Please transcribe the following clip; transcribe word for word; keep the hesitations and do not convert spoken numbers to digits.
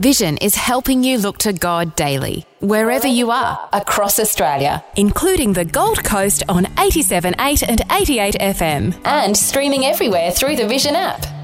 Vision is helping you look to God daily, wherever you are, across Australia, including the Gold Coast on eighty-seven point eight and eighty-eight F M, and streaming everywhere through the Vision app.